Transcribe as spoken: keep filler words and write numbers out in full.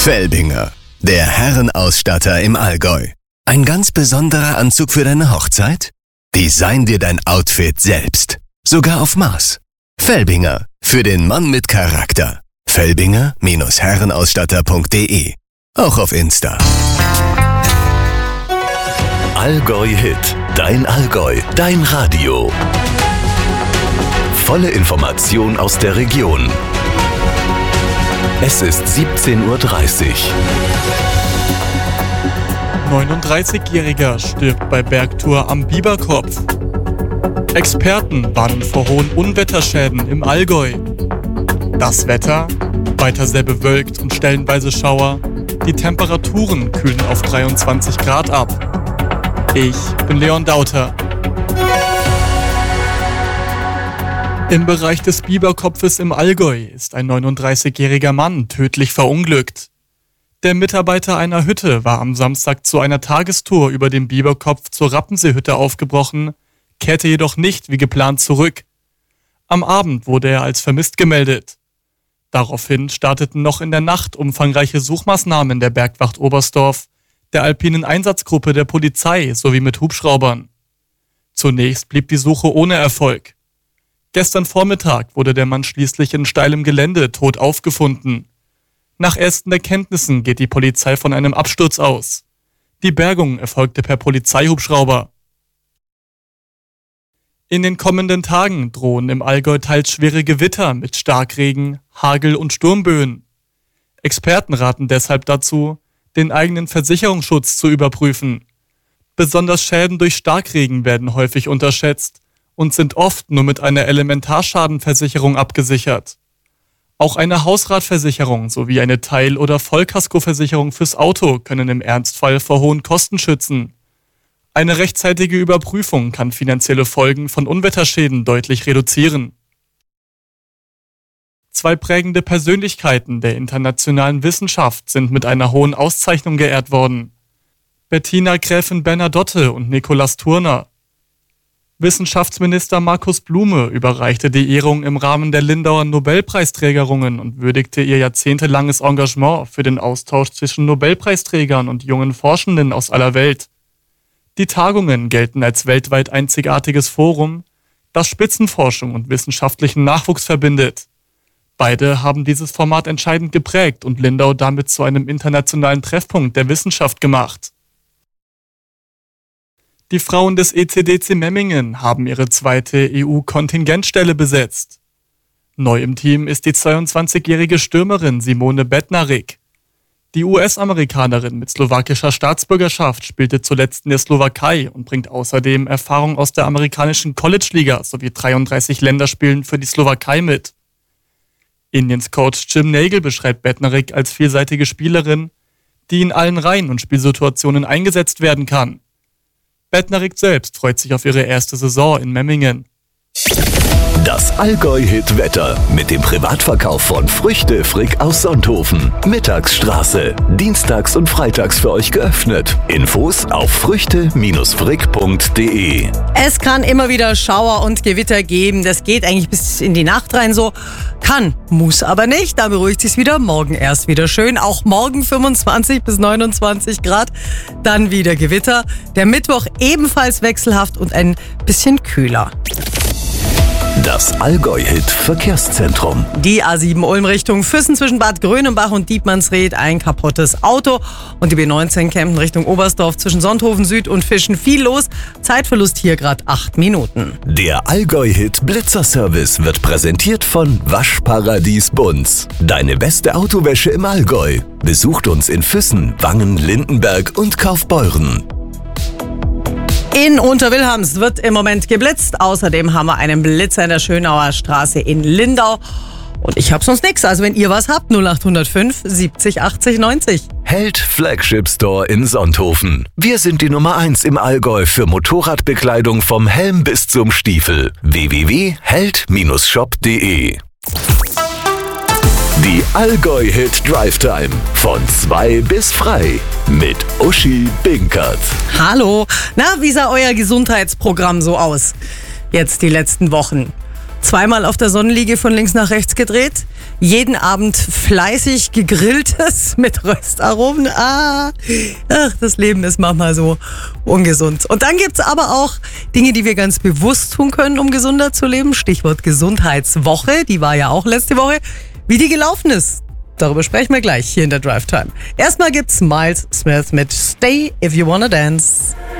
Felbinger, der Herrenausstatter im Allgäu. Ein ganz besonderer Anzug für deine Hochzeit? Design dir dein Outfit selbst. Sogar auf Maß. Felbinger, für den Mann mit Charakter. Felbinger Herrenausstatter punkt de. Auch auf Insta. Allgäu Hit. Dein Allgäu. Dein Radio. Volle Information aus der Region. Es ist siebzehn Uhr dreißig. neununddreißigjähriger stirbt bei Bergtour am Bieberkopf. Experten warnen vor hohen Unwetterschäden im Allgäu. Das Wetter? Weiter sehr bewölkt und stellenweise Schauer. Die Temperaturen kühlen auf dreiundzwanzig Grad ab. Ich bin Leon Dauter. Im Bereich des Bieberkopfes im Allgäu ist ein neununddreißigjähriger Mann tödlich verunglückt. Der Mitarbeiter einer Hütte war am Samstag zu einer Tagestour über den Bieberkopf zur Rappenseehütte aufgebrochen, kehrte jedoch nicht wie geplant zurück. Am Abend wurde er als vermisst gemeldet. Daraufhin starteten noch in der Nacht umfangreiche Suchmaßnahmen der Bergwacht Oberstdorf, der alpinen Einsatzgruppe der Polizei sowie mit Hubschraubern. Zunächst blieb die Suche ohne Erfolg. Gestern Vormittag wurde der Mann schließlich in steilem Gelände tot aufgefunden. Nach ersten Erkenntnissen geht die Polizei von einem Absturz aus. Die Bergung erfolgte per Polizeihubschrauber. In den kommenden Tagen drohen im Allgäu teils schwere Gewitter mit Starkregen, Hagel und Sturmböen. Experten raten deshalb dazu, den eigenen Versicherungsschutz zu überprüfen. Besonders Schäden durch Starkregen werden häufig unterschätzt und sind oft nur mit einer Elementarschadenversicherung abgesichert. Auch eine Hausratversicherung sowie eine Teil- oder Vollkaskoversicherung fürs Auto können im Ernstfall vor hohen Kosten schützen. Eine rechtzeitige Überprüfung kann finanzielle Folgen von Unwetterschäden deutlich reduzieren. Zwei prägende Persönlichkeiten der internationalen Wissenschaft sind mit einer hohen Auszeichnung geehrt worden. Bettina Gräfin Bernadotte und Nikolaus Turner. Wissenschaftsminister Markus Blume überreichte die Ehrung im Rahmen der Lindauer Nobelpreisträgerungen und würdigte ihr jahrzehntelanges Engagement für den Austausch zwischen Nobelpreisträgern und jungen Forschenden aus aller Welt. Die Tagungen gelten als weltweit einzigartiges Forum, das Spitzenforschung und wissenschaftlichen Nachwuchs verbindet. Beide haben dieses Format entscheidend geprägt und Lindau damit zu einem internationalen Treffpunkt der Wissenschaft gemacht. Die Frauen des E C D C Memmingen haben ihre zweite E U-Kontingentstelle besetzt. Neu im Team ist die zweiundzwanzigjährige Stürmerin Simone Bednarik. Die U S-Amerikanerin mit slowakischer Staatsbürgerschaft spielte zuletzt in der Slowakei und bringt außerdem Erfahrung aus der amerikanischen College-Liga sowie dreiunddreißig Länderspielen für die Slowakei mit. Indiens Coach Jim Nagle beschreibt Bednarik als vielseitige Spielerin, die in allen Reihen und Spielsituationen eingesetzt werden kann. Bednarik selbst freut sich auf ihre erste Saison in Memmingen. Das Allgäu-Hit-Wetter mit dem Privatverkauf von Früchte Frick aus Sonthofen. Mittagsstraße. Dienstags und freitags für euch geöffnet. Infos auf früchte frick punkt de. Es kann immer wieder Schauer und Gewitter geben. Das geht eigentlich bis in die Nacht rein so. Kann, muss aber nicht. Da beruhigt sich's wieder. Morgen erst wieder schön. Auch morgen fünfundzwanzig bis neunundzwanzig Grad. Dann wieder Gewitter. Der Mittwoch ebenfalls wechselhaft und ein bisschen kühler. Das Allgäu-Hit-Verkehrszentrum. Die A sieben Ulm Richtung Füssen zwischen Bad Grönenbach und Dietmannsried ein kaputtes Auto. Und die B neunzehn Kempten Richtung Oberstdorf zwischen Sonthofen Süd und Fischen viel los. Zeitverlust hier gerade acht Minuten. Der Allgäu-Hit Blitzerservice wird präsentiert von Waschparadies Bunz. Deine beste Autowäsche im Allgäu. Besucht uns in Füssen, Wangen, Lindenberg und Kaufbeuren. In Unterwilhelms wird im Moment geblitzt. Außerdem haben wir einen Blitzer in der Schönauer Straße in Lindau. Und ich hab sonst nichts. Also wenn ihr was habt, null acht null fünf siebzig achtzig neunzig. Held Flagship Store in Sonthofen. Wir sind die Nummer eins im Allgäu für Motorradbekleidung vom Helm bis zum Stiefel. w w w punkt held shop punkt de. Die Allgäu-Hit Drive Time von zwei bis frei mit Uschi Binkert. Hallo, na, wie sah euer Gesundheitsprogramm so aus? Jetzt die letzten Wochen. Zweimal auf der Sonnenliege von links nach rechts gedreht, jeden Abend fleißig gegrilltes mit Röstaromen. Ah, ach, das Leben ist manchmal so ungesund. Und dann gibt's aber auch Dinge, die wir ganz bewusst tun können, um gesunder zu leben. Stichwort Gesundheitswoche, die war ja auch letzte Woche. Wie die gelaufen ist, darüber sprechen wir gleich hier in der Drive Time. Erstmal gibt's Miles Smith mit Stay If You Wanna Dance.